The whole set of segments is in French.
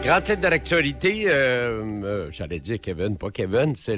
Grand titre de l'actualité, j'allais dire Kevin, pas Kevin, c'est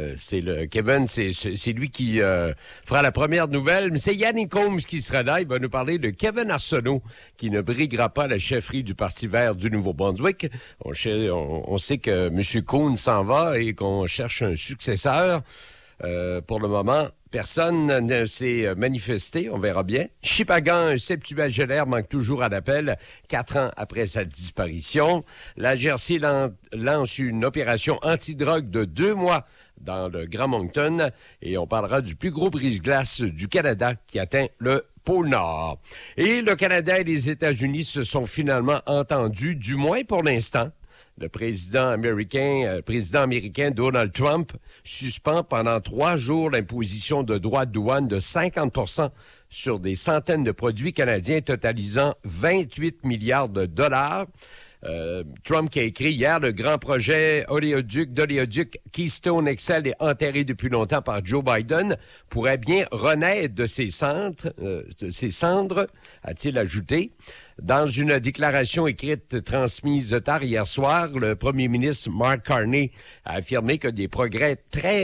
lui qui fera la première nouvelle, mais c'est Yannick Combs qui sera là. Il va nous parler de Kevin Arsenault, qui ne briguera pas la chefferie du Parti vert du Nouveau-Brunswick. On sait que M. Coons s'en va et qu'on cherche un successeur. Pour le moment, personne ne s'est manifesté, on verra bien. Shippagan, un septuagénaire, manque toujours à l'appel 4 ans après sa disparition. La GRC lance une opération antidrogue de 2 mois dans le Grand Moncton et on parlera du plus gros brise-glace du Canada qui atteint le pôle Nord. Et le Canada et les États-Unis se sont finalement entendus, du moins pour l'instant. Le président américain Donald Trump suspend pendant 3 jours l'imposition de droits de douane de 50% sur des centaines de produits canadiens totalisant 28 milliards de dollars. Trump qui a écrit hier, le grand projet d'oléoduc Keystone XL est enterré depuis longtemps par Joe Biden, pourrait bien renaître de ses cendres, a-t-il ajouté. Dans une déclaration écrite transmise tard hier soir, le premier ministre Mark Carney a affirmé que des progrès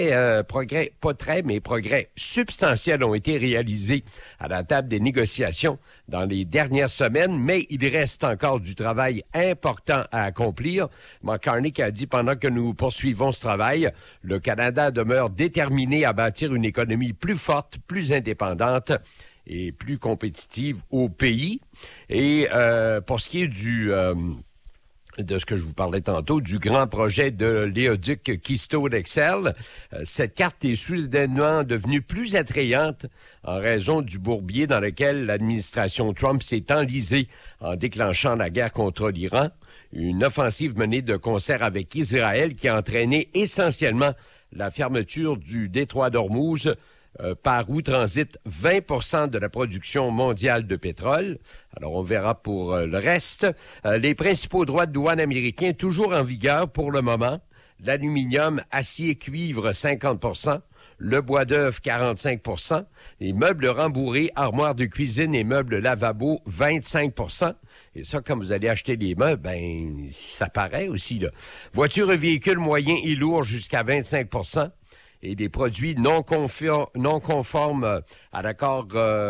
substantiels ont été réalisés à la table des négociations dans les dernières semaines, mais il reste encore du travail important à accomplir. Mark Carney qui a dit, pendant que nous poursuivons ce travail, le Canada demeure déterminé à bâtir une économie plus forte, plus indépendante et plus compétitive au pays. Et pour ce qui est de ce que je vous parlais tantôt, du grand projet de l'éoduc Keystone XL, cette carte est soudainement devenue plus attrayante en raison du bourbier dans lequel l'administration Trump s'est enlisée en déclenchant la guerre contre l'Iran, une offensive menée de concert avec Israël qui a entraîné essentiellement la fermeture du détroit d'Ormuz, par où transite 20% de la production mondiale de pétrole. Alors, on verra pour le reste. Les principaux droits de douane américains toujours en vigueur pour le moment. L'aluminium, acier, cuivre, 50%. Le bois d'œuvre, 45%. Les meubles rembourrés, armoires de cuisine et meubles lavabo, 25%. Et ça, quand vous allez acheter des meubles, ça paraît aussi, là. Voitures et véhicules moyens et lourds jusqu'à 25%. Et des produits non conformes à l'accord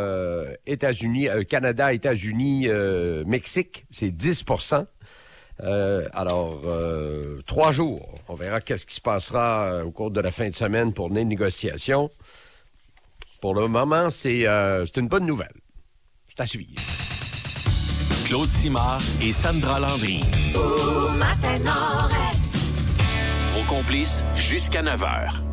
Canada, États-Unis, Mexique, c'est 10%. 3 jours. On verra qu'est-ce qui se passera au cours de la fin de semaine pour les négociations. Pour le moment, c'est une bonne nouvelle. C'est à suivre. Claude Simard et Sandra Landry. Matin Nord-Est. Vos complices jusqu'à 9h.